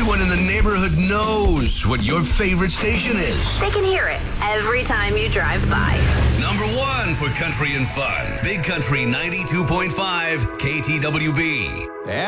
Everyone in the neighborhood knows what your favorite station is. They can hear it every time you drive by. Number 1 for country and fun. Big Country 92.5 KTWB.